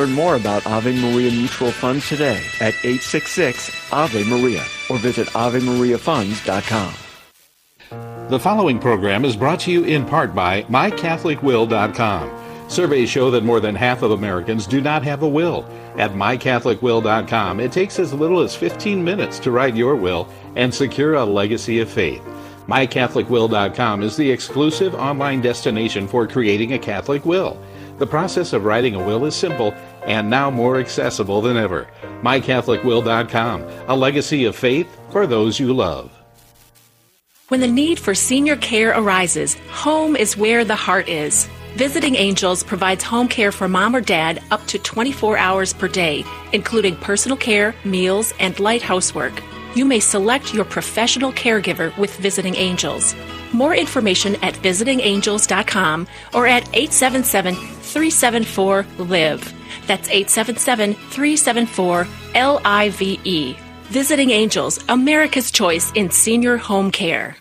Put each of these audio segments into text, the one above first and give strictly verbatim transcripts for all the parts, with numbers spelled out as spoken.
Learn more about Ave Maria Mutual Funds today at eight six six Ave Maria or visit ave maria funds dot com. The following program is brought to you in part by my catholic will dot com. Surveys show that more than half of Americans do not have a will. At my catholic will dot com, it takes as little as fifteen minutes to write your will and secure a legacy of faith. my catholic will dot com is the exclusive online destination for creating a Catholic will. The process of writing a will is simple and now more accessible than ever. my catholic will dot com, a legacy of faith for those you love. When the need for senior care arises, home is where the heart is. Visiting Angels provides home care for mom or dad up to twenty-four hours per day, including personal care, meals, and light housework. You may select your professional caregiver with Visiting Angels. More information at visiting angels dot com or at eight seven seven, three seven four, L I V E. That's eight seven seven, three seven four, L I V E. Visiting Angels, America's choice in senior home care.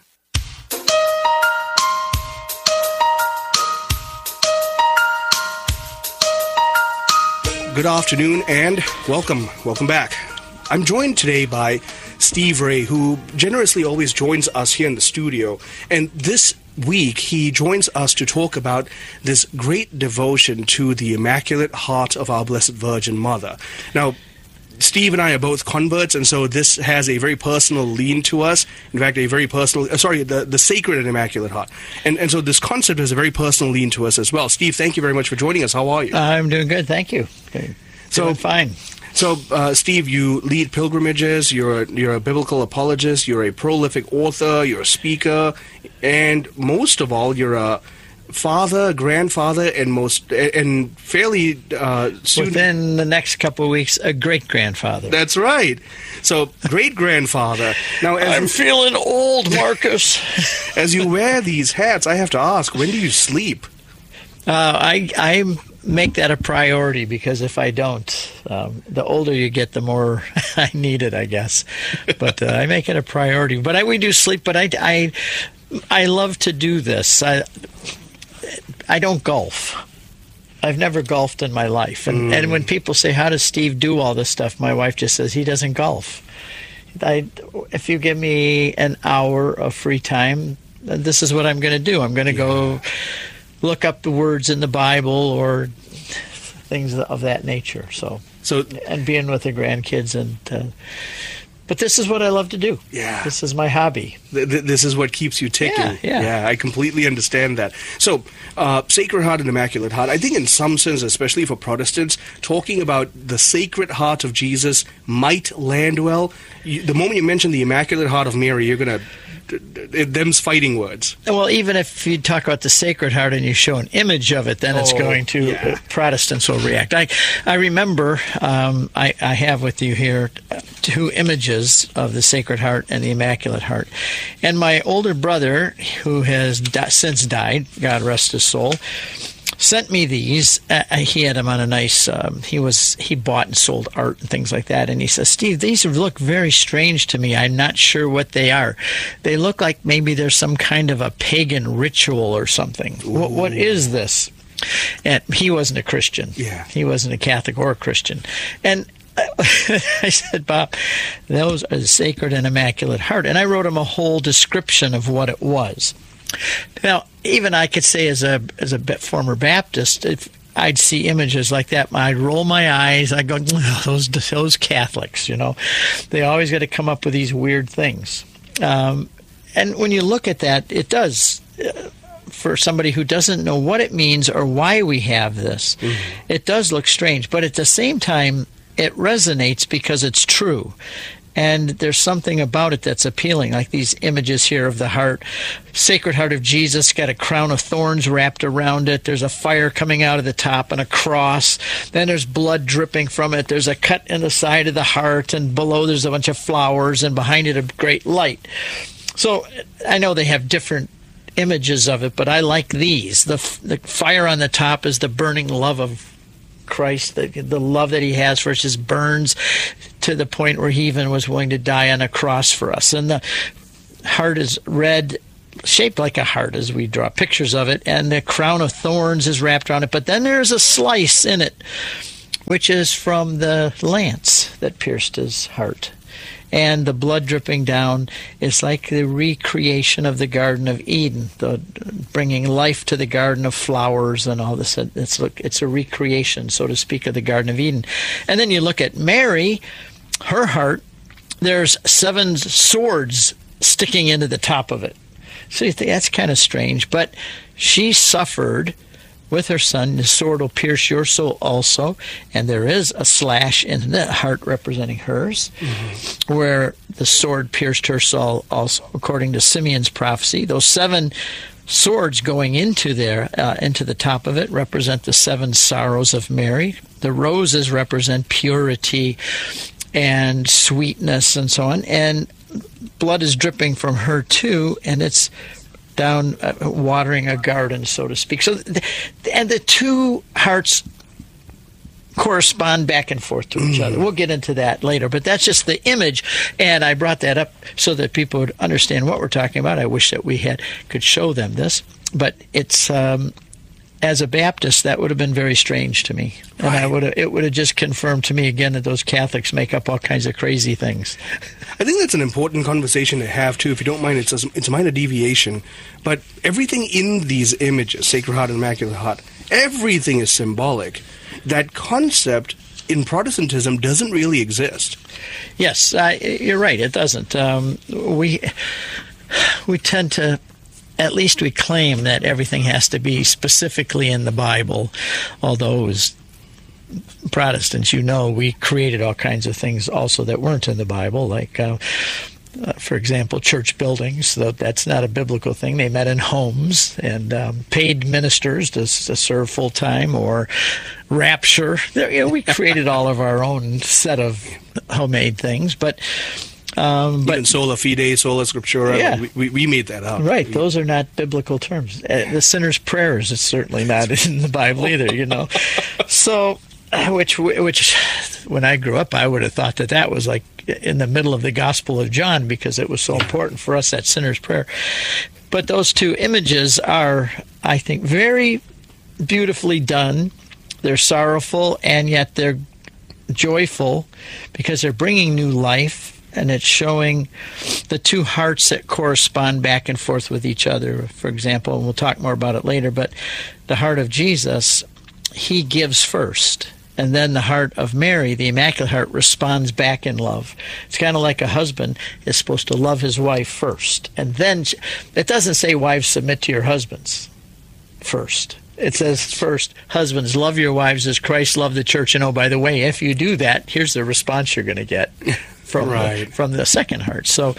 Good afternoon and welcome. Welcome back. I'm joined today by Steve Ray, who generously always joins us here in the studio. And this week, he joins us to talk about this great devotion to the Immaculate Heart of our Blessed Virgin Mother. Now, Steve and I are both converts, and so this has a very personal lean to us. In fact, a very personal, uh, sorry, the, the Sacred and Immaculate Heart. And, and so this concept has a very personal lean to us as well. Steve, thank you very much for joining us. How are you? I'm doing good, thank you. Okay. So doing fine. So, uh, Steve, you lead pilgrimages, you're a, you're a biblical apologist, you're a prolific author, you're a speaker, and most of all, you're a father, grandfather, and most and fairly uh, soon within the next couple of weeks, a great grandfather. That's right. So, great grandfather. Now, as I'm you, feeling old, Marcus. As you wear these hats, I have to ask: when do you sleep? Uh, I I make that a priority because if I don't, um, the older you get, the more I need it, I guess. But uh, I make it a priority. But I, we do sleep. But I I I love to do this. I. I don't golf. I've never golfed in my life. And, mm. and when people say, how does Steve do all this stuff? My wife just says, he doesn't golf. I, if you give me an hour of free time, this is what I'm going to do. I'm going to yeah. go look up the words in the Bible or things of that nature. So, so and being with the grandkids and... Uh, But this is what I love to do. Yeah. This is my hobby. Th- th- this is what keeps you ticking. Yeah, yeah. yeah I completely understand that. So, uh, Sacred Heart and Immaculate Heart, I think in some sense, especially for Protestants, talking about the Sacred Heart of Jesus might land well. You, the moment you mention the Immaculate Heart of Mary, you're going to... them's fighting words. Well, even if you talk about the Sacred Heart and you show an image of it, then oh, it's going to, yeah. uh, Protestants will react. I I remember, um, I, I have with you here two images of the Sacred Heart and the Immaculate Heart. And my older brother, who has di- since died, God rest his soul, sent me these. Uh, he had them on a nice, um, he was, he bought and sold art and things like that. And he says, Steve, these look very strange to me. I'm not sure what they are. They look like maybe there's some kind of a pagan ritual or something. What, what is this? And he wasn't a Christian. Yeah. He wasn't a Catholic or a Christian. And I said, Bob, those are the Sacred and Immaculate Heart. And I wrote him a whole description of what it was. Now, even I could say as a as a former Baptist, if I'd see images like that, I'd roll my eyes. I'd go, oh, those those Catholics, you know, they always got to come up with these weird things. Um, and when you look at that, it does, uh, for somebody who doesn't know what it means or why we have this, mm-hmm. it does look strange. But at the same time, it resonates because it's true. And there's something about it that's appealing, like these images here of the heart. Sacred Heart of Jesus got a crown of thorns wrapped around it. There's a fire coming out of the top and a cross. Then there's blood dripping from it. There's a cut in the side of the heart, and below there's a bunch of flowers, and behind it a great light. So I know they have different images of it, but I like these. The, the fire on the top is the burning love of Christ, the, the love that he has for us just burns to the point where he even was willing to die on a cross for us. And the heart is red, shaped like a heart as we draw pictures of it, and the crown of thorns is wrapped around it. But then there's a slice in it which is from the lance that pierced his heart. And the blood dripping down is like the recreation of the Garden of Eden, the bringing life to the Garden of Flowers and all this. It's, it's a recreation, so to speak, of the Garden of Eden. And then you look at Mary, her heart, there's seven swords sticking into the top of it. So you think that's kind of strange. But she suffered with her son. The sword will pierce your soul also. And there is a slash in the heart representing hers, mm-hmm. where the sword pierced her soul also, according to Simeon's prophecy. Those seven swords going into there, uh, into the top of it, represent the seven sorrows of Mary. The roses represent purity and sweetness and so on. And blood is dripping from her too, and it's down uh, watering a garden, so to speak. So, th- and the two hearts correspond back and forth to each other. We'll get into that later, but that's just the image, and I brought that up so that people would understand what we're talking about. I wish that we had could show them this, but it's um, as a Baptist, that would have been very strange to me, and right. I would have, it would have just confirmed to me again that those Catholics make up all kinds of crazy things. I think that's an important conversation to have too. If you don't mind, it's a, it's a minor deviation, but everything in these images, Sacred Heart and Immaculate Heart, everything is symbolic. That concept in Protestantism doesn't really exist. Yes, uh, you're right. It doesn't. Um, we we tend to. At least we claim that everything has to be specifically in the Bible, although as Protestants, you know, we created all kinds of things also that weren't in the Bible, like, uh, uh, for example, church buildings. That's not a biblical thing. They met in homes, and um, paid ministers to, to serve full-time, or rapture. There, you know, we created all of our own set of homemade things, but... Um, but Even sola fide, sola scriptura, yeah. we, we made that up. Right, those are not biblical terms. Uh, the sinner's prayers is certainly not in the Bible either, you know. So, which, which, when I grew up, I would have thought that that was like in the middle of the Gospel of John, because it was so important for us, that sinner's prayer. But those two images are, I think, very beautifully done. They're sorrowful, and yet they're joyful, because they're bringing new life. And it's showing the two hearts that correspond back and forth with each other. For example, and we'll talk more about it later, but the heart of Jesus, he gives first. And then the heart of Mary, the Immaculate Heart, responds back in love. It's kind of like a husband is supposed to love his wife first. And then, it doesn't say, wives, submit to your husbands first. It says first, husbands, love your wives as Christ loved the church. And oh, by the way, if you do that, here's the response you're going to get from, right. the, from the second heart. So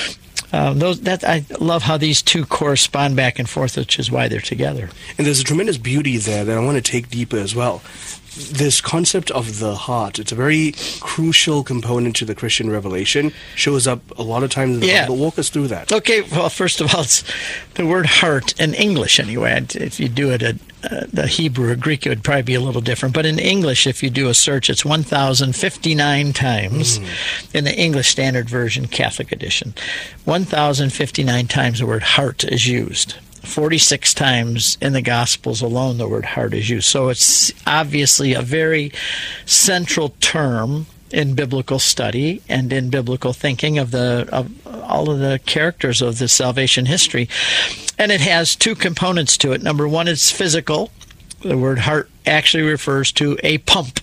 um, those that I love how these two correspond back and forth, which is why they're together. And there's a tremendous beauty there that I want to take deeper as well. This concept of the heart, it's a very crucial component to the Christian revelation. Shows up a lot of times in the yeah. Bible. Walk us through that. Okay, well, first of all, it's the word heart in English anyway. If you do it at uh, the Hebrew or Greek, it would probably be a little different. But in English, if you do a search, it's one thousand fifty-nine times mm. in the English Standard Version, Catholic Edition. one thousand fifty-nine times the word heart is used. forty-six times in the Gospels alone the word heart is used. So it's obviously a very central term in biblical study and in biblical thinking of the of all of the characters of the salvation history. And it has two components to it. Number one, it's physical. The word heart actually refers to a pump.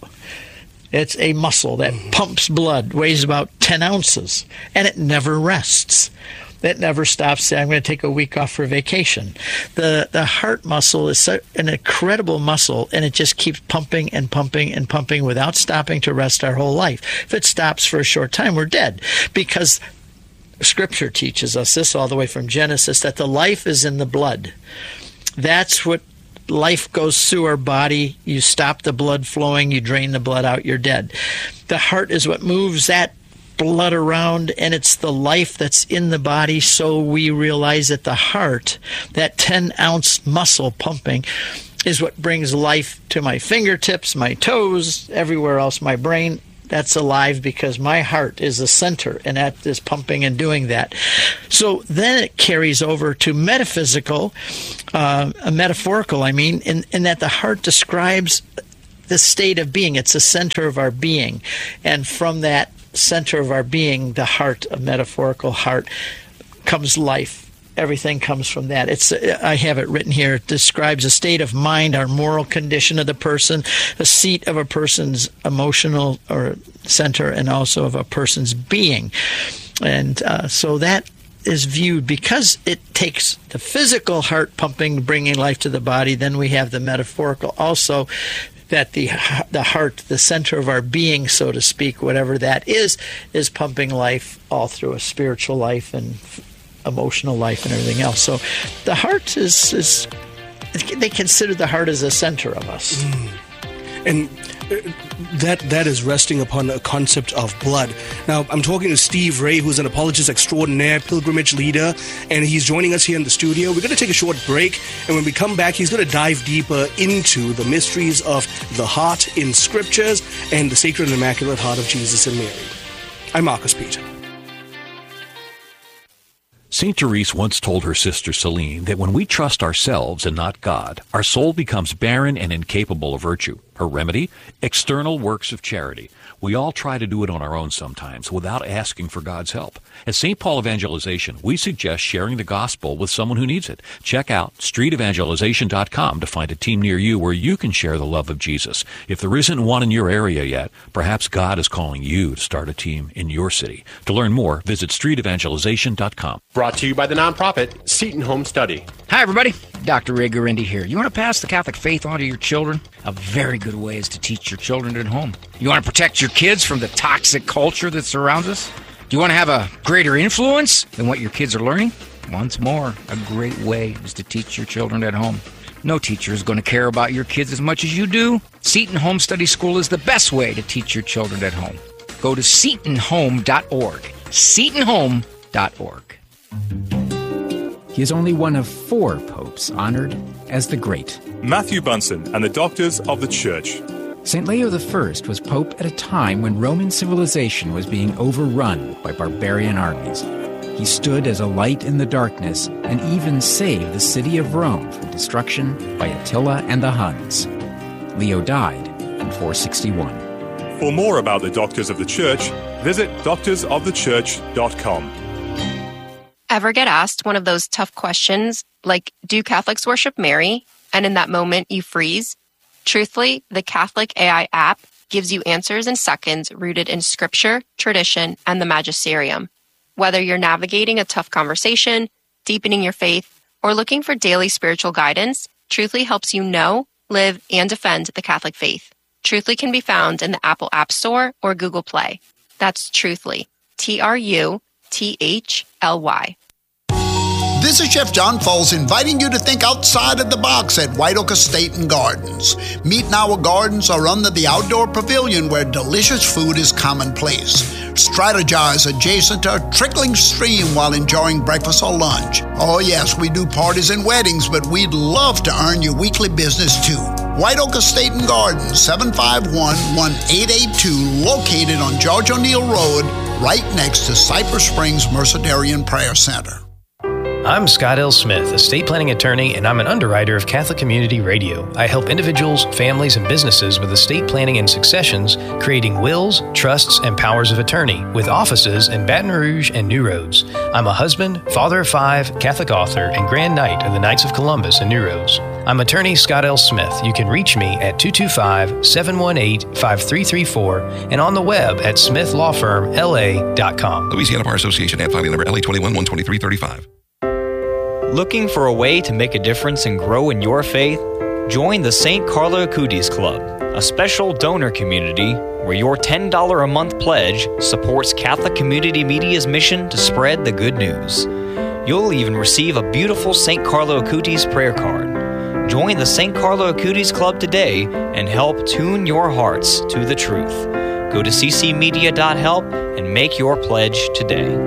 It's a muscle that pumps blood, weighs about ten ounces, and it never rests. It never stops saying, I'm going to take a week off for vacation. The the heart muscle is such an incredible muscle, and it just keeps pumping and pumping and pumping without stopping to rest our whole life. If it stops for a short time, we're dead. Because Scripture teaches us this all the way from Genesis, that the life is in the blood. That's what life goes through our body. You stop the blood flowing, you drain the blood out, you're dead. The heart is what moves that blood around, and it's the life that's in the body. So we realize that the heart, that ten ounce muscle pumping, is what brings life to my fingertips, my toes, everywhere else, my brain. That's alive because my heart is the center, and that is pumping and doing that. So then it carries over to metaphysical, uh, metaphorical, I mean, in, in that the heart describes the state of being. It's the center of our being. And from that center of our being, the heart, a metaphorical heart, comes life. Everything comes from that. It's I have it written here. It describes a state of mind, our moral condition of the person, a seat of a person's emotional or center, and also of a person's being. And uh, so that is viewed, because it takes the physical heart pumping, bringing life to the body. Then we have the metaphorical also, that the the heart, the center of our being, so to speak, whatever that is, is pumping life all through a spiritual life and emotional life and everything else. So the heart is, is they consider the heart as the center of us. Mm. And that that is resting upon a concept of blood. Now, I'm talking to Steve Ray, who's an apologist extraordinaire, pilgrimage leader, and he's joining us here in the studio. We're going to take a short break, and when we come back, he's going to dive deeper into the mysteries of the heart in Scriptures and the Sacred and Immaculate Heart of Jesus and Mary. I'm Marcus Peter. Saint Therese once told her sister Celine that when we trust ourselves and not God, our soul becomes barren and incapable of virtue. Her remedy? External works of charity. We all try to do it on our own sometimes without asking for God's help. At Saint Paul Evangelization, we suggest sharing the gospel with someone who needs it. Check out street evangelization dot com to find a team near you where you can share the love of Jesus. If there isn't one in your area yet, perhaps God is calling you to start a team in your city. To learn more, visit street evangelization dot com. Brought to you by the nonprofit Seton Home Study. Hi, everybody. Doctor Ray Guarendi here. You want to pass the Catholic faith on to your children? A very good way is to teach your children at home. You want to protect your kids from the toxic culture that surrounds us? Do you want to have a greater influence than what your kids are learning? Once more, a great way is to teach your children at home. No teacher is going to care about your kids as much as you do. Seton Home Study School is the best way to teach your children at home. Go to seton home dot org. seton home dot org. He is only one of four popes honored as the Great. Matthew Bunsen and the Doctors of the Church. Saint Leo the First was pope at a time when Roman civilization was being overrun by barbarian armies. He stood as a light in the darkness and even saved the city of Rome from destruction by Attila and the Huns. Leo died in four sixty-one. For more about the Doctors of the Church, visit doctors of the church dot com. Ever get asked one of those tough questions, like, do Catholics worship Mary? And in that moment, you freeze? Truthfully, the Catholic A I app gives you answers in seconds rooted in Scripture, tradition, and the Magisterium. Whether you're navigating a tough conversation, deepening your faith, or looking for daily spiritual guidance, Truthfully helps you know, live, and defend the Catholic faith. Truthfully can be found in the Apple App Store or Google Play. That's Truthfully. T R U T H L Y. This is Chef John Foles inviting you to think outside of the box at White Oak Estate and Gardens. Meet and Our Gardens are under the outdoor pavilion where delicious food is commonplace. Strategize adjacent to a trickling stream while enjoying breakfast or lunch. Oh yes, we do parties and weddings, but we'd love to earn your weekly business too. White Oak Estate and Gardens, seven five one, one eight eight two, located on George O'Neill Road, right next to Cypress Springs Mercedarian Prayer Center. I'm Scott L. Smith, estate planning attorney, and I'm an underwriter of Catholic Community Radio. I help individuals, families, and businesses with estate planning and successions, creating wills, trusts, and powers of attorney, with offices in Baton Rouge and New Roads. I'm a husband, father of five, Catholic author, and Grand Knight of the Knights of Columbus in New Roads. I'm attorney Scott L. Smith. You can reach me at two two five, seven one eight, five three three four and on the web at smith law firm l a dot com. Louisiana Bar Association, ad filing number L A twenty-one one twenty-three thirty-five. Looking for a way to make a difference and grow in your faith? Join the Saint Carlo Acutis Club, a special donor community where your ten dollars a month pledge supports Catholic Community Media's mission to spread the good news. You'll even receive a beautiful Saint Carlo Acutis prayer card. Join the Saint Carlo Acutis Club today and help tune your hearts to the truth. Go to c c media dot help and make your pledge today.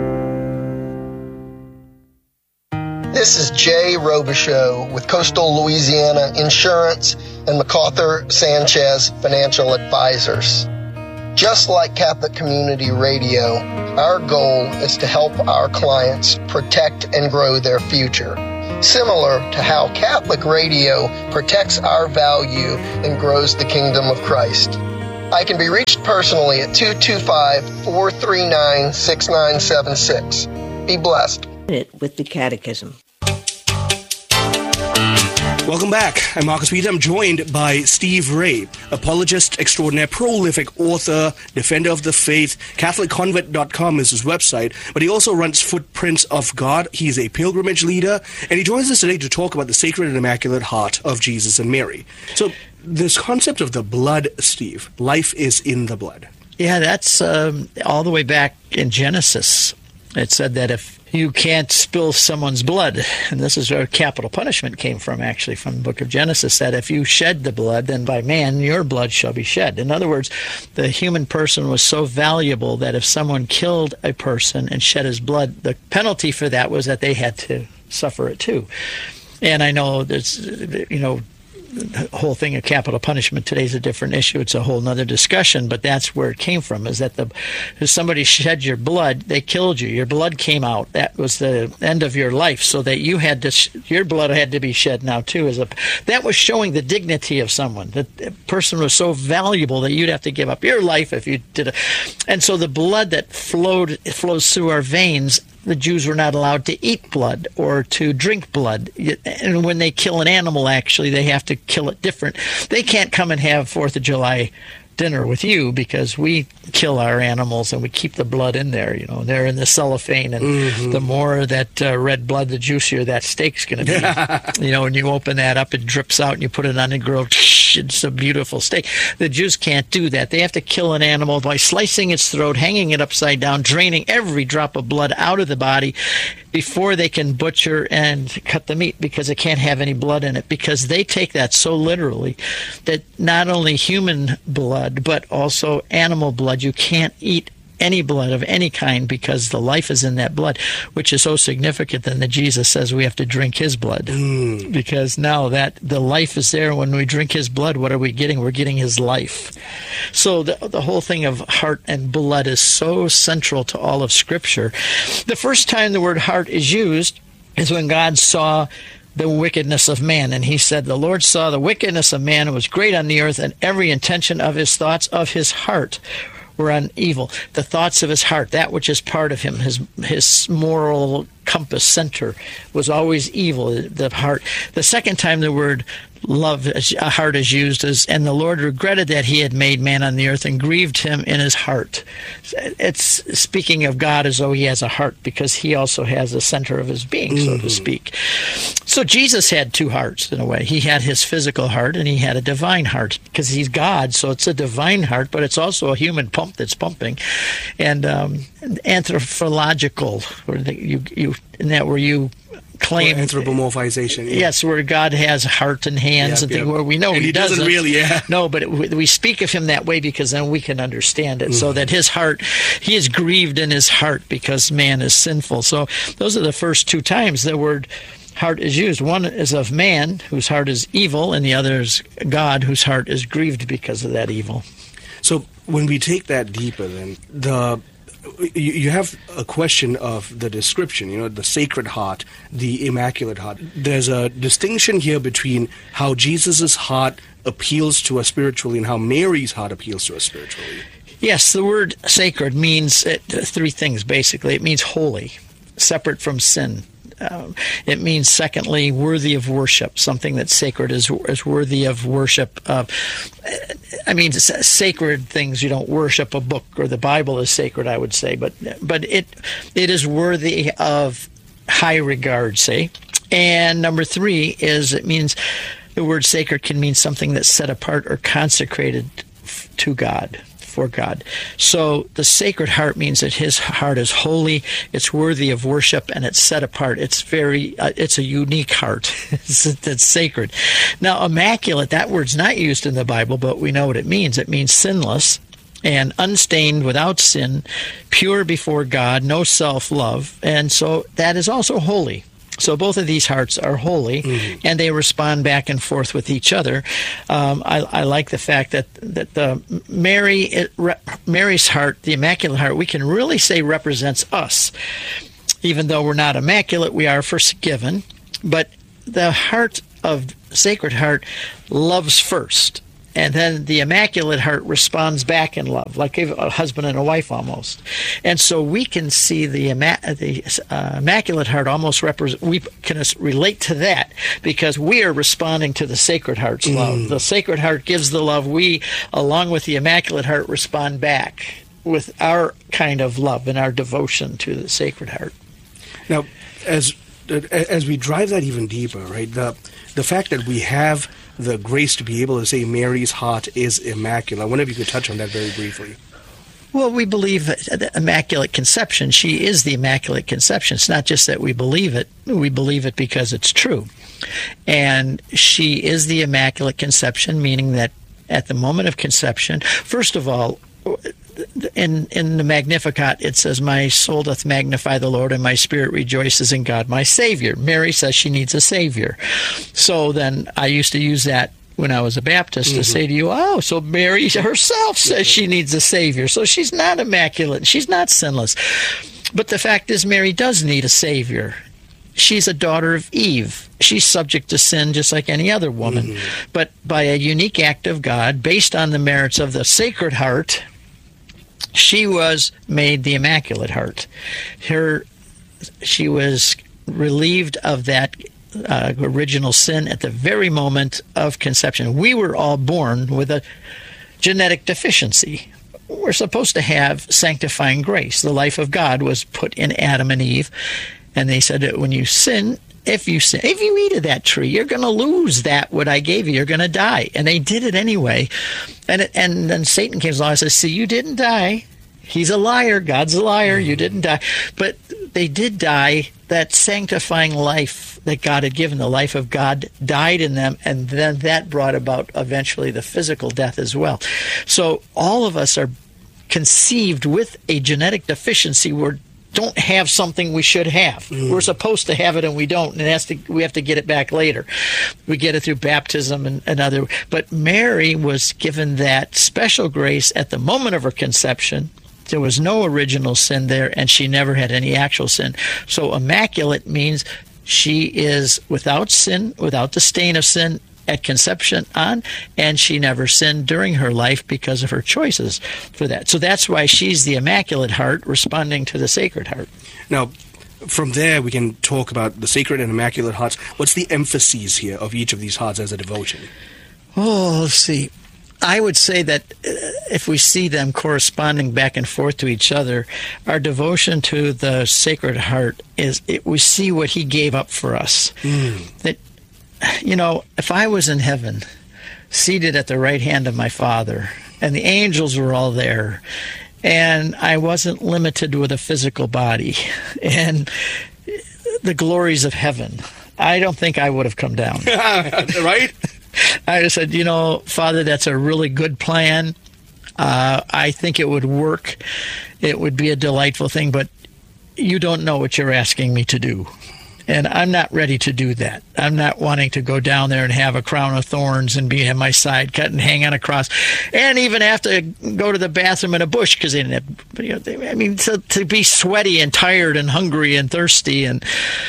This is Jay Robichaux with Coastal Louisiana Insurance and MacArthur Sanchez Financial Advisors. Just like Catholic Community Radio, our goal is to help our clients protect and grow their future. similar to how Catholic radio protects our value and grows the kingdom of Christ. I can be reached personally at two two five, four three nine, six nine seven six. Be blessed. With the Catechism. Welcome back. I'm Marcus Peter. I'm joined by Steve Ray, apologist extraordinaire, prolific author, defender of the faith. Catholic Convert dot com is his website, but he also runs Footprints of God. He's a pilgrimage leader, and he joins us today to talk about the Sacred and Immaculate Heart of Jesus and Mary. So, this concept of the blood, Steve, life is in the blood. Yeah, that's um, all the way back in Genesis. It said that if you can't spill someone's blood, and this is where capital punishment came from, actually, from the book of Genesis, that if you shed the blood, then by man your blood shall be shed. In other words, the human person was so valuable that if someone killed a person and shed his blood, the penalty for that was that they had to suffer it too. And I know there's, you know, the whole thing of capital punishment today is a different issue. It's a whole nother discussion, but that's where it came from, is that the if somebody shed your blood, they killed you. Your blood came out. That was the end of your life, so that you had to, your blood had to be shed now too. As a, that was showing the dignity of someone. The person was so valuable that you'd have to give up your life if you did it. And so the blood that flowed, it flows through our veins. The Jews were not allowed to eat blood or to drink blood. And when they kill an animal, actually, they have to kill it different. They can't come and have Fourth of July dinner with you because we kill our animals and we keep the blood in there. You know, they're in the cellophane, and mm-hmm. the more that uh, red blood, the juicier that steak's going to be. You know, when you open that up, it drips out and you put it on the grill. It's a beautiful steak. The Jews can't do that. They have to kill an animal by slicing its throat, hanging it upside down, draining every drop of blood out of the body before they can butcher and cut the meat, because it can't have any blood in it, because they take that so literally that not only human blood but also animal blood, you can't eat any blood of any kind because the life is in that blood, which is so significant then that Jesus says we have to drink his blood. Mm. Because now that the life is there, when we drink his blood, what are we getting? We're getting his life. So the, the whole thing of heart and blood is so central to all of Scripture. The first time the word heart is used is when God saw the wickedness of man. And he said, the Lord saw the wickedness of man was great on the earth, and every intention of his thoughts of his heart were on evil. The thoughts of his heart, that which is part of him, his his moral compass center, was always evil, the heart. The second time the word love, a heart, is used is, and the Lord regretted that he had made man on the earth and grieved him in his heart. It's speaking of God as though he has a heart, because he also has a center of his being, mm-hmm. so to speak. So Jesus had two hearts in a way. He had his physical heart and he had a divine heart, because he's God, so it's a divine heart, but it's also a human pump that's pumping. And um, anthropological, where you, you, in that where you claim anthropomorphization. Yeah. Yes, where God has heart and hands, yep, and things, yep. where we know and he, he doesn't. doesn't really. Yeah. No, but it, we speak of him that way because then we can understand it. Mm. So that his heart, he is grieved in his heart because man is sinful. So those are the first two times the word heart is used. One is of man, whose heart is evil, and the other is God, whose heart is grieved because of that evil. So when we take that deeper, then the You, you have a question of the description, you know, the Sacred Heart, the Immaculate Heart. There's a distinction here between how Jesus' heart appeals to us spiritually and how Mary's heart appeals to us spiritually. Yes, the word sacred means uh, three things, basically. It means holy, separate from sin. Um, it means, secondly, worthy of worship. Something that's sacred is, is worthy of worship. Uh, I mean, sacred things, you don't worship a book, or the Bible is sacred, I would say, but but it it is worthy of high regard, say. And number three is, it means, the word sacred can mean something that's set apart or consecrated to God. For God. So the Sacred Heart means that his heart is holy, it's worthy of worship, and it's set apart. It's very, uh, it's a unique heart. it's, it's sacred. Now, immaculate, that word's not used in the Bible, but we know what it means. It means sinless and unstained, without sin, pure before God, no self-love. And so that is also holy. So both of these hearts are holy, mm-hmm. and they respond back and forth with each other. Um, I, I like the fact that that the Mary, it, re, Mary's heart, the Immaculate Heart, we can really say represents us. Even though we're not immaculate, we are forgiven. But the heart of Sacred Heart loves first. And then the Immaculate Heart responds back in love, like a husband and a wife almost. And so we can see the, the uh, Immaculate Heart almost represent, we can relate to that because we are responding to the Sacred Heart's mm. love. The Sacred Heart gives the love. We, along with the Immaculate Heart, respond back with our kind of love and our devotion to the Sacred Heart. Now, as as we drive that even deeper, right, the the fact that we have the grace to be able to say Mary's heart is immaculate. I wonder if you could touch on that very briefly. Well, we believe the Immaculate Conception. She is the Immaculate Conception. It's not just that we believe it. We believe it because it's true. And she is the Immaculate Conception, meaning that at the moment of conception, first of all, in in the Magnificat, it says, "My soul doth magnify the Lord, and my spirit rejoices in God, my Savior." Mary says she needs a Savior. So then I used to use that when I was a Baptist mm-hmm. to say to you, oh, so Mary herself says she needs a Savior. So she's not immaculate. She's not sinless. But the fact is, Mary does need a Savior. She's a daughter of Eve. She's subject to sin just like any other woman. Mm-hmm. But by a unique act of God, based on the merits of the Sacred Heart, she was made the Immaculate Heart. Her, she was relieved of that uh, original sin at the very moment of conception. We were all born with a genetic deficiency. We're supposed to have sanctifying grace. The life of God was put in Adam and Eve, and they said that when you sin, if you sin, if you eat of that tree, you're going to lose that what I gave you. You're going to die. And they did it anyway. And it, and then Satan came along and says, see, you didn't die. He's a liar. God's a liar. You didn't die. But they did die. That sanctifying life that God had given, the life of God, died in them, and then that brought about eventually the physical death as well. So all of us are conceived with a genetic deficiency. We're don't have something we should have. Mm. We're supposed to have it and we don't, and it has to, we have to get it back later. We get it through baptism and, and other. But Mary was given that special grace at the moment of her conception. There was no original sin there, and she never had any actual sin. So immaculate means she is without sin, without the stain of sin at conception on, and she never sinned during her life because of her choices for that. So that's why she's the Immaculate Heart responding to the Sacred Heart. Now, from there, we can talk about the Sacred and Immaculate Hearts. What's the emphasis here of each of these hearts as a devotion? Oh, let's see. I would say that if we see them corresponding back and forth to each other, our devotion to the Sacred Heart is, it, we see what he gave up for us. Mm. That, you know, if I was in heaven, seated at the right hand of my Father, and the angels were all there, and I wasn't limited with a physical body, and the glories of heaven, I don't think I would have come down. Right? I just said, you know, Father, that's a really good plan. Uh, I think it would work. It would be a delightful thing, but you don't know what you're asking me to do. And I'm not ready to do that. I'm not wanting to go down there and have a crown of thorns and be on my side cut and hang on a cross, and even have to go to the bathroom in a bush because they didn't have, you know, they, I mean, to, to be sweaty and tired and hungry and thirsty. And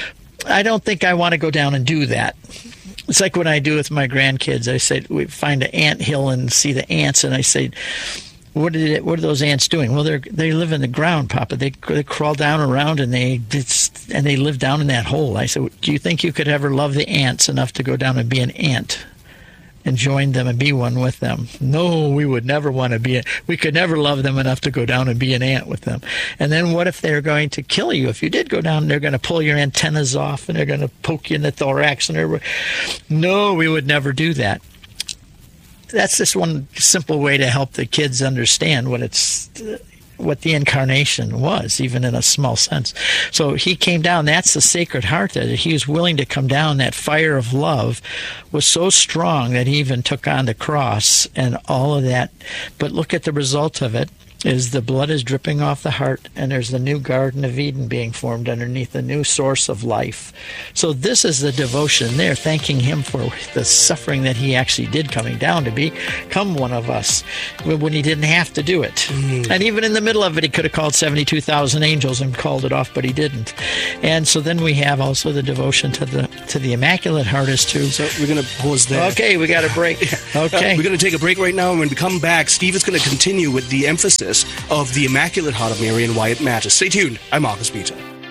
I don't think I want to go down and do that. It's like when I do with my grandkids. I say, we find an ant hill and see the ants, and I say, What did it, what are those ants doing? Well, they they live in the ground, Papa. They they crawl down around and they it's, and they live down in that hole. I said, do you think you could ever love the ants enough to go down and be an ant and join them and be one with them? No, we would never want to be. A, we could never love them enough to go down and be an ant with them. And then what if they're going to kill you? If you did go down, they're going to pull your antennas off and they're going to poke you in the thorax. And they're, no, we would never do that. That's just one simple way to help the kids understand what it's, what the incarnation was, even in a small sense. So he came down. That's the Sacred Heart, that he was willing to come down. That fire of love was so strong that he even took on the cross and all of that. But look at the result of it. Is the blood is dripping off the heart, and there's the new Garden of Eden being formed underneath, the new source of life. So this is the devotion there, thanking him for the suffering that he actually did coming down to become one of us when he didn't have to do it. Mm. And even in the middle of it, he could have called seventy-two thousand angels and called it off, but he didn't. And so then we have also the devotion to the to the Immaculate Heart is to... So we're going to pause there. Okay, we got a break. Okay. Uh, we're going to take a break right now, and when we come back, Steve is going to continue with the emphasis of the Immaculate Heart of Mary and why it matters. Stay tuned. I'm Marcus Peter.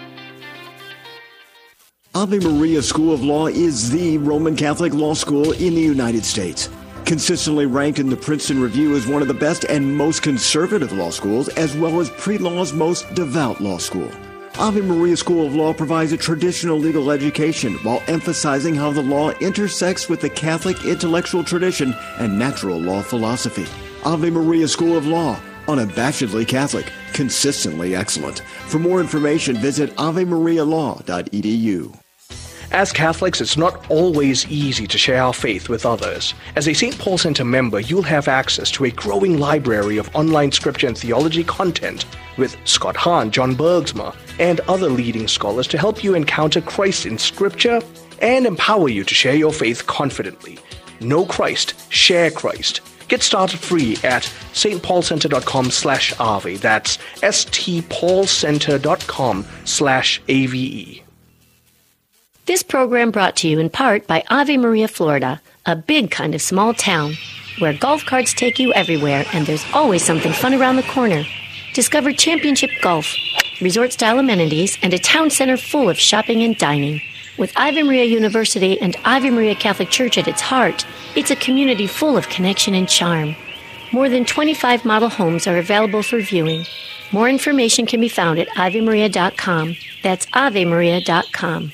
Ave Maria School of Law is the Roman Catholic law school in the United States. Consistently ranked in the Princeton Review as one of the best and most conservative law schools, as well as pre-law's most devout law school. Ave Maria School of Law provides a traditional legal education while emphasizing how the law intersects with the Catholic intellectual tradition and natural law philosophy. Ave Maria School of Law, unabashedly Catholic, consistently excellent. For more information, visit ave maria law dot e d u. As Catholics, it's not always easy to share our faith with others. As a Saint Paul Center member, you'll have access to a growing library of online scripture and theology content with Scott Hahn, John Bergsma, and other leading scholars to help you encounter Christ in scripture and empower you to share your faith confidently. Know Christ, share Christ. Get started free at stpaulcenter.com slash ave. That's stpaulcenter.com slash ave. This program brought to you in part by Ave Maria, Florida, a big kind of small town where golf carts take you everywhere and there's always something fun around the corner. Discover championship golf, resort-style amenities, and a town center full of shopping and dining. With Ave Maria University and Ave Maria Catholic Church at its heart, it's a community full of connection and charm. More than twenty-five model homes are available for viewing. More information can be found at ave maria dot com. That's ave maria dot com.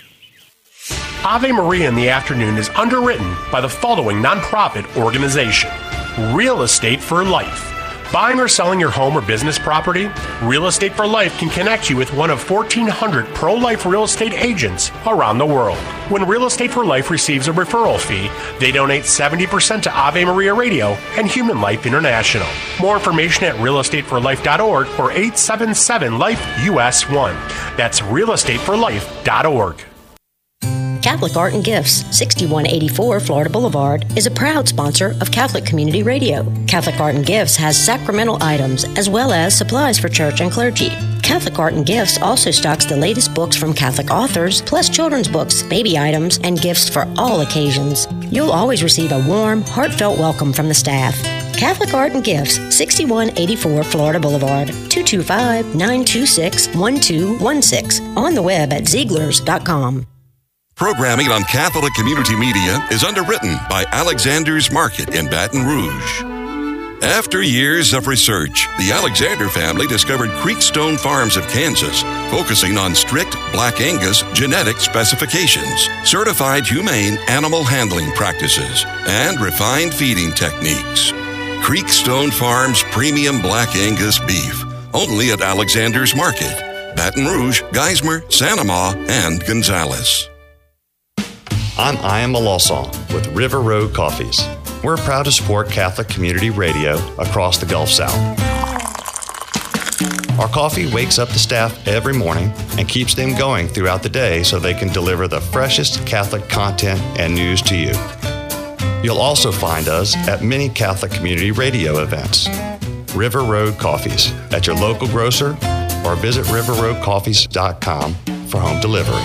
Ave Maria in the Afternoon is underwritten by the following nonprofit organization: Real Estate for Life. Buying or selling your home or business property? Real Estate for Life can connect you with one of fourteen hundred pro-life real estate agents around the world. When Real Estate for Life receives a referral fee, they donate seventy percent to Ave Maria Radio and Human Life International. More information at real estate for life dot org or eight seven seven life U S one. That's real estate for life dot org. Catholic Art and Gifts, sixty-one eighty-four Florida Boulevard, is a proud sponsor of Catholic Community Radio. Catholic Art and Gifts has sacramental items as well as supplies for church and clergy. Catholic Art and Gifts also stocks the latest books from Catholic authors, plus children's books, baby items, and gifts for all occasions. You'll always receive a warm, heartfelt welcome from the staff. Catholic Art and Gifts, sixty-one eighty-four Florida Boulevard, two two five, nine two six, one two one six. On the web at ziegler's dot com. Programming on Catholic Community Media is underwritten by Alexander's Market in Baton Rouge. After years of research, the Alexander family discovered Creekstone Farms of Kansas, focusing on strict Black Angus genetic specifications, certified humane animal handling practices, and refined feeding techniques. Creekstone Farms Premium Black Angus Beef, only at Alexander's Market, Baton Rouge, Geismar, Santa Ma, and Gonzales. I'm Ian Malosson with River Road Coffees. We're proud to support Catholic Community Radio across the Gulf South. Our coffee wakes up the staff every morning and keeps them going throughout the day so they can deliver the freshest Catholic content and news to you. You'll also find us at many Catholic Community Radio events. River Road Coffees at your local grocer or visit river road coffees dot com for home delivery.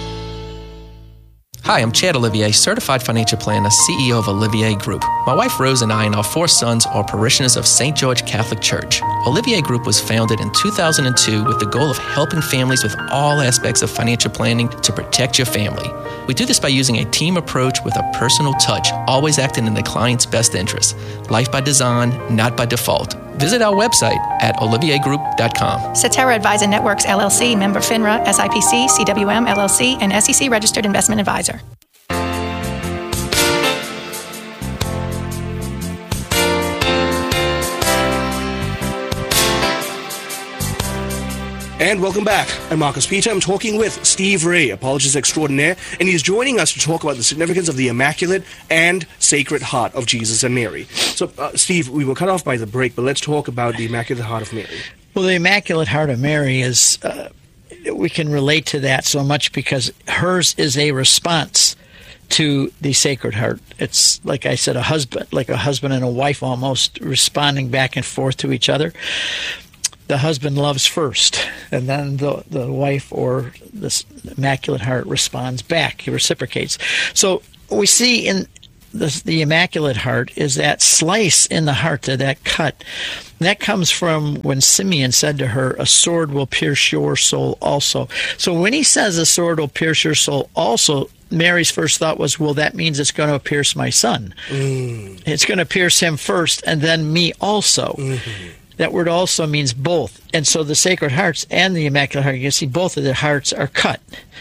Hi, I'm Chad Olivier, Certified Financial Planner, C E O of Olivier Group. My wife Rose and I and our four sons are parishioners of Saint George Catholic Church. Olivier Group was founded in two thousand two with the goal of helping families with all aspects of financial planning to protect your family. We do this by using a team approach with a personal touch, always acting in the client's best interest. Life by design, not by default. Visit our website at olivier group dot com. Cetera Advisor Networks, L L C, member FINRA, S I P C, C W M, L L C, and S E C registered investment advisor. And welcome back. I'm Marcus Peter. I'm talking with Steve Ray, apologist extraordinaire, and he's joining us to talk about the significance of the Immaculate and Sacred Heart of Jesus and Mary. So, uh, Steve, we were cut off by the break, but let's talk about the Immaculate Heart of Mary. Well, the Immaculate Heart of Mary is, uh, we can relate to that so much because hers is a response to the Sacred Heart. It's, like I said, a husband, like a husband and a wife almost responding back and forth to each other. the husband loves first, and then the the wife or this Immaculate Heart responds back. He reciprocates. So we see in the, the Immaculate Heart is that slice in the heart, that cut. And that comes from when Simeon said to her, a sword will pierce your soul also. So when he says a sword will pierce your soul also, Mary's first thought was, well, that means it's going to pierce my son. Mm. It's going to pierce him first and then me also. Mm-hmm. That word also means both. And so the Sacred Hearts and the Immaculate Heart, you can see both of their hearts are cut.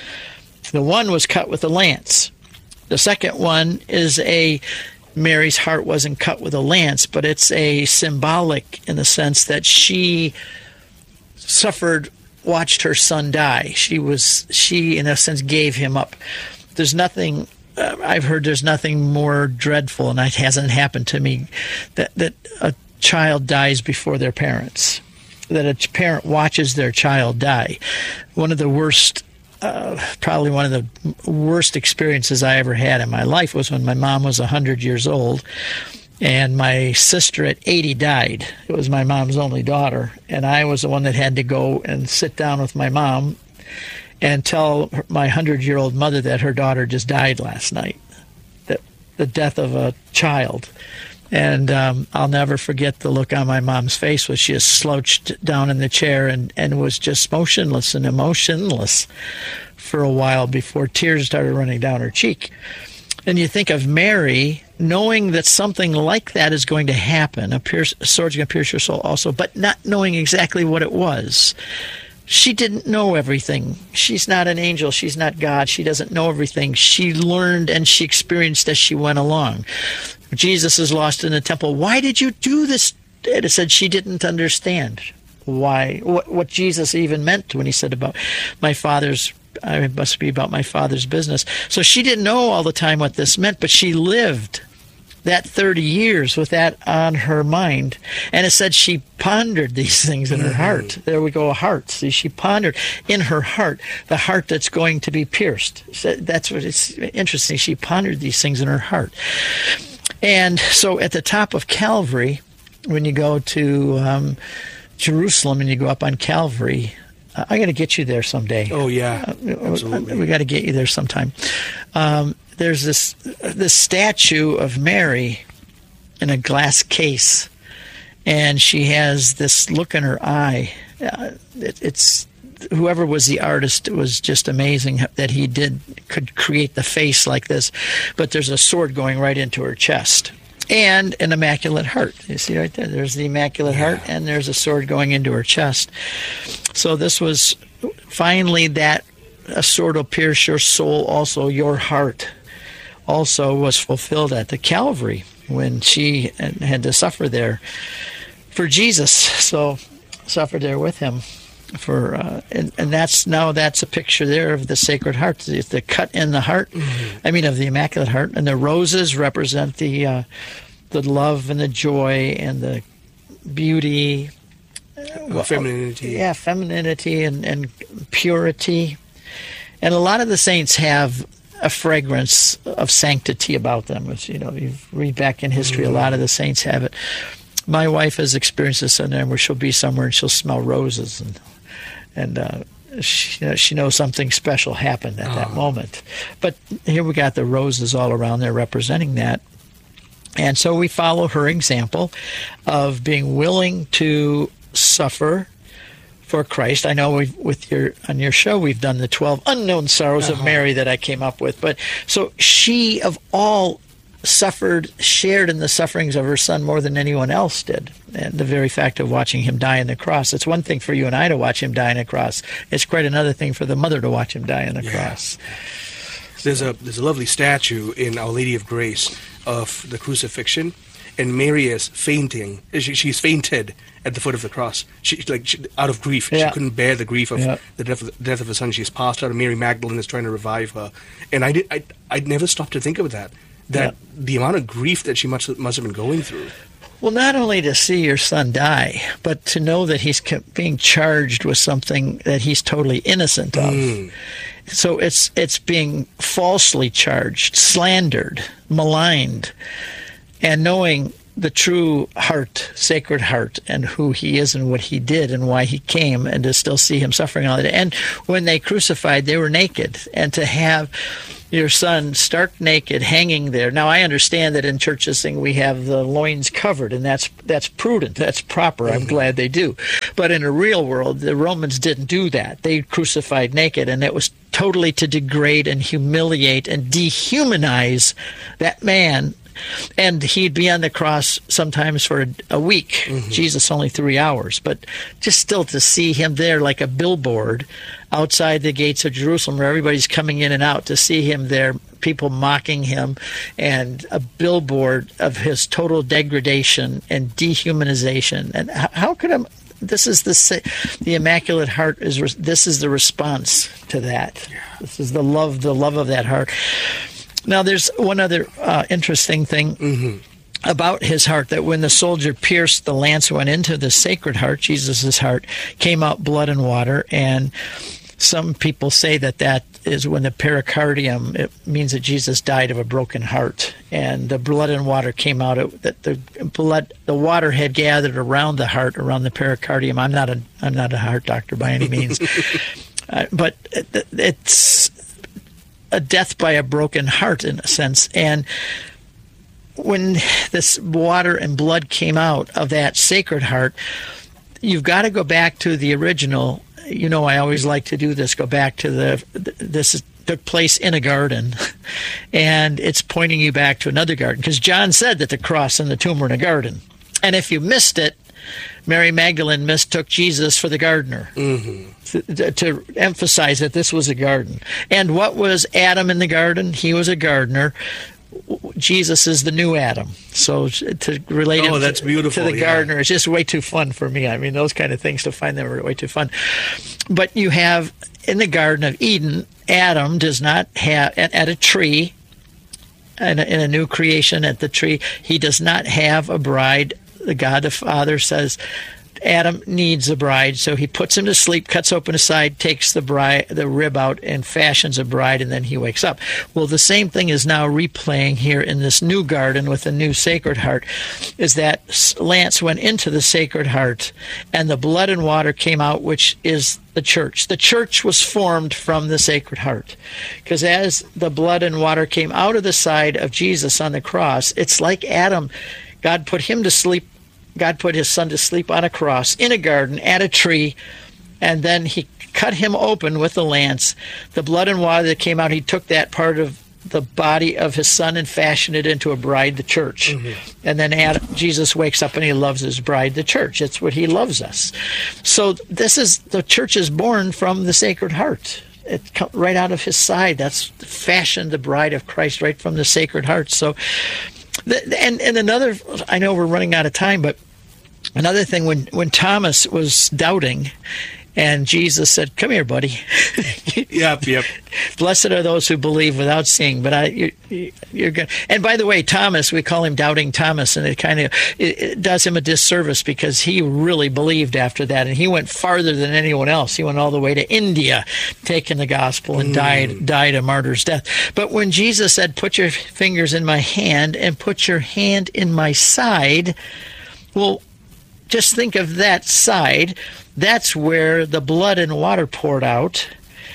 The one was cut with a lance. The second one is a, Mary's heart wasn't cut with a lance, but it's a symbolic in the sense that she suffered, watched her son die. She was, she in a sense gave him up. There's nothing, uh, I've heard there's nothing more dreadful, and it hasn't happened to me, that, that a child dies before their parents, that a parent watches their child die. One of the worst Uh, probably one of the worst experiences I ever had in my life was when my mom was one hundred years old, and my sister at eighty died. It was my mom's only daughter, and I was the one that had to go and sit down with my mom and tell my hundred-year-old mother that her daughter just died last night, that the death of a child. And um, I'll never forget the look on my mom's face when she just slouched down in the chair and, and was just motionless and emotionless for a while before tears started running down her cheek. And you think of Mary knowing that something like that is going to happen, a, pierce, a sword's going to pierce your soul also, but not knowing exactly what it was. She didn't know everything. She's not an angel. She's not God. She doesn't know everything. She learned and she experienced as she went along. Jesus is lost in the temple. Why did you do this? It said she didn't understand why, what, what Jesus even meant when he said about my father's, I must be about my father's business. So she didn't know all the time what this meant, but she lived that thirty years with that on her mind. And it said she pondered these things in her heart. There we go, a heart. See, she pondered in her heart, the heart that's going to be pierced. So that's what it's interesting. She pondered these things in her heart. And so at the top of Calvary, when you go to um, Jerusalem and you go up on Calvary, uh, I got to get you there someday. Oh, yeah. Uh, Absolutely. We, we got to get you there sometime. Um, there's this this statue of Mary in a glass case, and she has this look in her eye. Uh, it, it's whoever was the artist, it was just amazing that he did could create the face like this. But there's a sword going right into her chest, and an Immaculate Heart. You see right there? There's the Immaculate Heart, and there's a sword going into her chest. So this was finally that a sword will pierce your soul, also your heart. Also was fulfilled at the Calvary when she had to suffer there for Jesus. So suffered there with him. For uh, and, and that's now that's a picture there of the Sacred Heart, the, the cut in the heart. Mm-hmm. I mean, of the Immaculate Heart, and the roses represent the uh, the love and the joy and the beauty, uh, femininity. Yeah, femininity and, and purity. And a lot of the saints have a fragrance of sanctity about them. Which, you know, you read back in history, mm-hmm. a lot of the saints have it. My wife has experienced this, and where she'll be somewhere and she'll smell roses, and and uh, she, you know, she knows something special happened at oh. that moment. But here we got the roses all around there representing that. And so we follow her example of being willing to suffer for Christ. I know we've, with your on your show we've done the twelve unknown sorrows uh-huh. of Mary that I came up with. But so she of all suffered, shared in the sufferings of her son more than anyone else did. And the very fact of watching him die on the cross, it's one thing for you and I to watch him die on the cross. It's quite another thing for the mother to watch him die on the yeah. cross. There's a there's a lovely statue in Our Lady of Grace of the crucifixion, and Mary is fainting. She, she's fainted at the foot of the cross. She's like she, out of grief. Yeah. She couldn't bear the grief of yeah. the death of the death of her son. She's passed out, and Mary Magdalene is trying to revive her. And I did I I'd never stopped to think of that. That yeah. the amount of grief that she must must have been going through. Well, not only to see your son die, but to know that he's being charged with something that he's totally innocent of. Mm. So it's it's being falsely charged, slandered, maligned, and knowing the true heart, sacred heart, and who he is and what he did and why he came, and to still see him suffering all that. And when they crucified, they were naked. And to have your son stark naked hanging there. Now, I understand that in churches thing we have the loins covered, and that's that's prudent, that's proper. I'm glad they do. But in a real world, the Romans didn't do that. They crucified naked, and it was totally to degrade and humiliate and dehumanize that man. And he'd be on the cross sometimes for a, a week. Mm-hmm. Jesus, only three hours. But just still to see him there like a billboard outside the gates of Jerusalem where everybody's coming in and out, to see him there, people mocking him, and a billboard of his total degradation and dehumanization. And how, how could a... This is the the Immaculate Heart is this is the response to that. This is the love, the love of that heart. Now, there's one other uh, interesting thing mm-hmm. about his heart, that when the soldier pierced, the lance went into the Sacred Heart, Jesus' heart, came out blood and water, and some people say that that is when the pericardium, it means that Jesus died of a broken heart, and the blood and water came out, it, that the blood, the water had gathered around the heart, around the pericardium. I'm not a, I'm not a heart doctor by any means, uh, but it, it's a death by a broken heart in a sense. And when this water and blood came out of that Sacred Heart, you've got to go back to the original. You know, I always like to do this, go back to the, this is, took place in a garden, and it's pointing you back to another garden, because John said that the cross and the tomb were in a garden. And if you missed it, Mary Magdalene mistook Jesus for the gardener, mm-hmm. to, to emphasize that this was a garden. And what was Adam in the garden? He was a gardener. Jesus is the new Adam. So to relate oh, him that's to, beautiful, to the yeah. gardener is just way too fun for me. I mean, those kind of things, to find them are way too fun. But you have, in the Garden of Eden, Adam does not have, at, at a tree, in a, in a new creation at the tree, he does not have a bride. The God the Father says Adam needs a bride, so he puts him to sleep, cuts open his side, takes the bride, the rib out, and fashions a bride, and then he wakes up. Well, the same thing is now replaying here in this new garden with the new Sacred Heart, is that lance went into the Sacred Heart, and the blood and water came out, which is the church. The church was formed from the Sacred Heart, because as the blood and water came out of the side of Jesus on the cross, it's like Adam. God put him to sleep. God put his son to sleep on a cross, in a garden, at a tree, and then he cut him open with the lance. The blood and water that came out, he took that part of the body of his son and fashioned it into a bride, the church. Mm-hmm. And then Adam, Jesus wakes up and he loves his bride, the church. It's what he loves us. So this is, the church is born from the Sacred Heart. It comes right out of his side. That's fashioned the bride of Christ right from the Sacred Heart. So And and another, I know we're running out of time, but another thing, when, when Thomas was doubting, and Jesus said, "Come here, buddy." Yep, yep. Blessed are those who believe without seeing. But I, you, you're good. And by the way, Thomas, we call him Doubting Thomas, and it kind of it, it does him a disservice, because he really believed after that, and he went farther than anyone else. He went all the way to India, taking the gospel, and mm. died died a martyr's death. But when Jesus said, "Put your fingers in my hand and put your hand in my side," well, just think of that side. That's where the blood and water poured out.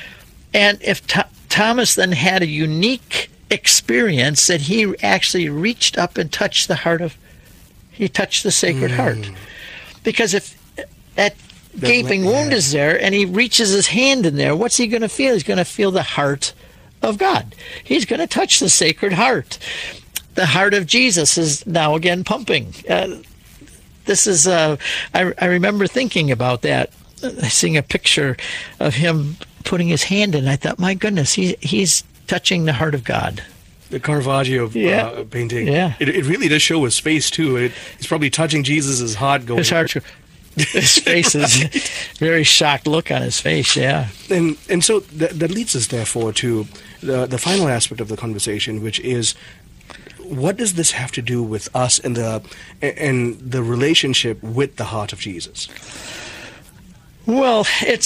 And if Th- Thomas then had a unique experience, that he actually reached up and touched the heart of, he touched the Sacred mm. Heart. Because if that gaping wound is there and he reaches his hand in there, what's he going to feel? He's going to feel the heart of God. He's going to touch the Sacred Heart. The heart of Jesus is now again pumping. Uh, This is, uh, I, I remember thinking about that, uh, seeing a picture of him putting his hand in. I thought, my goodness, he, he's touching the heart of God. The Caravaggio yeah. uh, painting. Yeah. It, it really does show his face, too. It, he's probably touching Jesus' heart. Going, his heart. His face is very shocked look on his face, yeah. And and so that, that leads us, therefore, to the, the final aspect of the conversation, which is, what does this have to do with us and the and the relationship with the heart of Jesus? Well, it's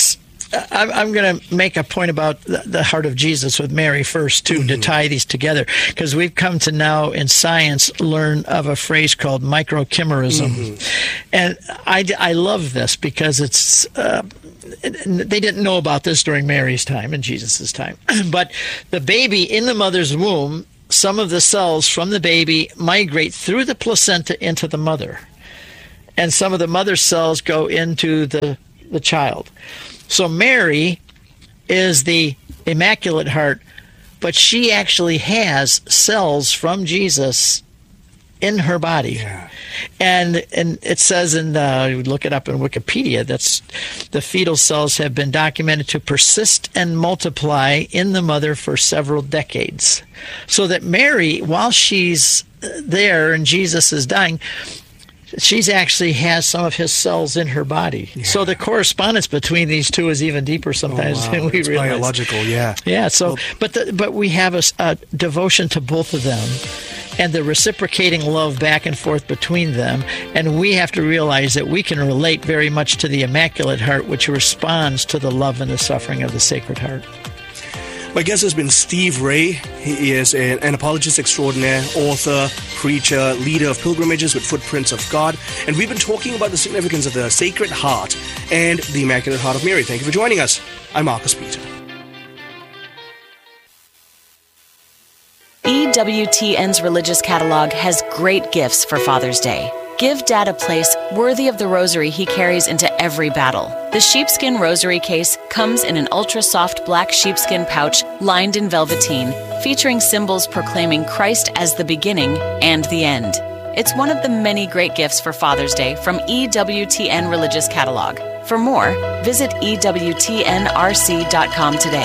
I'm, I'm going to make a point about the, the heart of Jesus with Mary first, too, mm-hmm. to tie these together, because we've come to now in science learn of a phrase called microchimerism. Mm-hmm. And I, I love this because it's... Uh, they didn't know about this during Mary's time and Jesus' time. But the baby in the mother's womb, some of the cells from the baby migrate through the placenta into the mother. And some of the mother cells go into the, the child. So Mary is the Immaculate Heart, but she actually has cells from Jesus in her body. Yeah. And and it says, in uh, look it up in Wikipedia, that's the fetal cells have been documented to persist and multiply in the mother for several decades. So that Mary, while she's there and Jesus is dying, she's actually has some of his cells in her body. Yeah. So the correspondence between these two is even deeper sometimes oh, wow. than we it's realize. Biological, yeah. Yeah. So, well, but the, but we have a, a devotion to both of them, and the reciprocating love back and forth between them. And we have to realize that we can relate very much to the Immaculate Heart, which responds to the love and the suffering of the Sacred Heart. My guest has been Steve Ray. He is an, an apologist extraordinaire, author, preacher, leader of pilgrimages with Footprints of God. And we've been talking about the significance of the Sacred Heart and the Immaculate Heart of Mary. Thank you for joining us. I'm Marcus Peter. E W T N's religious catalog has great gifts for Father's Day. Give Dad a place worthy of the rosary he carries into every battle. The sheepskin rosary case comes in an ultra-soft black sheepskin pouch lined in velveteen, featuring symbols proclaiming Christ as the beginning and the end. It's one of the many great gifts for Father's Day from E W T N Religious Catalog. For more, visit E W T N R C dot com today.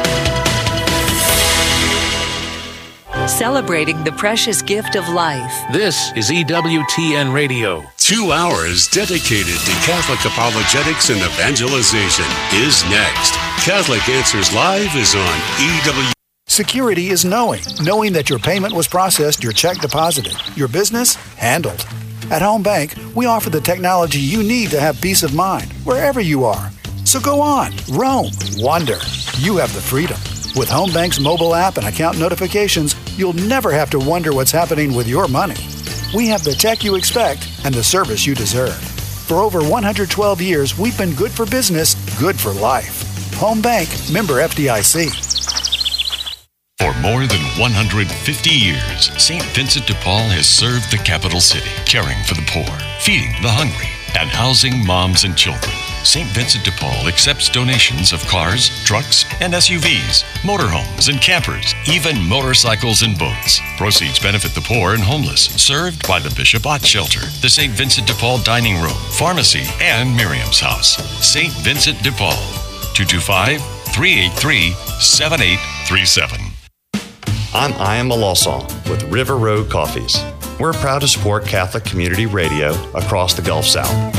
Celebrating the precious gift of life. This is E W T N Radio. Two hours dedicated to Catholic apologetics and evangelization is next. Catholic Answers Live is on E W. Security is knowing. Knowing that your payment was processed, your check deposited, your business handled. At Home Bank, we offer the technology you need to have peace of mind wherever you are. So go on, roam, wander. You have the freedom. With Home Bank's mobile app and account notifications, you'll never have to wonder what's happening with your money. We have the tech you expect and the service you deserve. For over one hundred twelve years, we've been good for business, good for life. Home Bank, member F D I C. For more than one hundred fifty years, Saint Vincent de Paul has served the capital city, caring for the poor, feeding the hungry, and housing moms and children. Saint Vincent de Paul accepts donations of cars, trucks, and S U Vs, motorhomes and campers, even motorcycles and boats. Proceeds benefit the poor and homeless, served by the Bishop Ott Shelter, the Saint Vincent de Paul Dining Room, Pharmacy, and Miriam's House. Saint Vincent de Paul, two two five, three eight three, seven eight three seven. I'm Ian Malosong with River Road Coffees. We're proud to support Catholic Community Radio across the Gulf South.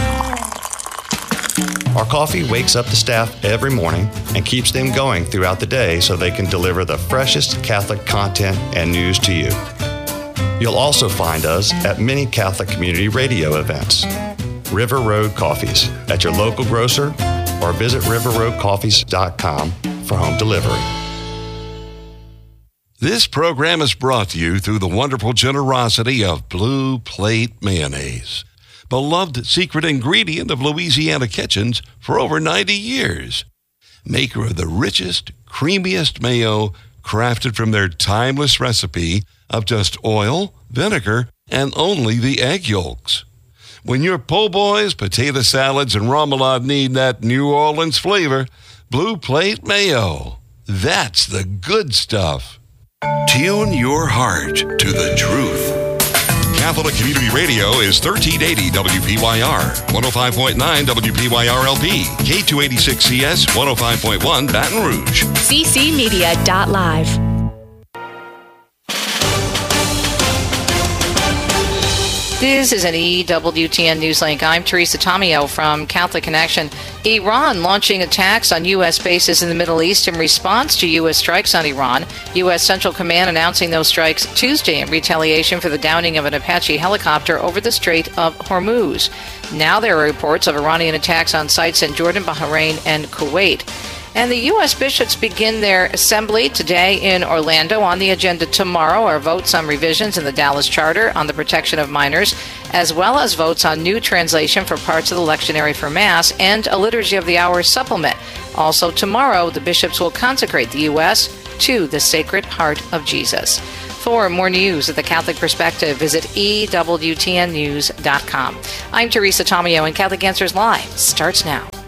Our coffee wakes up the staff every morning and keeps them going throughout the day so they can deliver the freshest Catholic content and news to you. You'll also find us at many Catholic Community Radio events. River Road Coffees at your local grocer or visit river road coffees dot com for home delivery. This program is brought to you through the wonderful generosity of Blue Plate Mayonnaise, beloved secret ingredient of Louisiana kitchens for over ninety years. Maker of the richest, creamiest mayo crafted from their timeless recipe of just oil, vinegar, and only the egg yolks. When your po' boys, potato salads, and remoulade need that New Orleans flavor, Blue Plate Mayo. That's the good stuff. Tune your heart to the truth. Catholic Community Radio is thirteen eighty W P Y R, one oh five point nine W P Y R L P, K two eighty-six C S, one oh five point one Baton Rouge. C C Media dot live. This is an E W T N Newslink. I'm Teresa Tomeo from Catholic Connection. Iran launching attacks on U S bases in the Middle East in response to U S strikes on Iran. U S Central Command announcing those strikes Tuesday in retaliation for the downing of an Apache helicopter over the Strait of Hormuz. Now there are reports of Iranian attacks on sites in Jordan, Bahrain, and Kuwait. And the U S bishops begin their assembly today in Orlando. On the agenda tomorrow are votes on revisions in the Dallas Charter on the protection of minors, as well as votes on new translation for parts of the lectionary for Mass and a Liturgy of the Hours supplement. Also tomorrow, the bishops will consecrate the U S to the Sacred Heart of Jesus. For more news at the Catholic Perspective, visit E W T N news dot com. I'm Teresa Tomeo, and Catholic Answers Live starts now.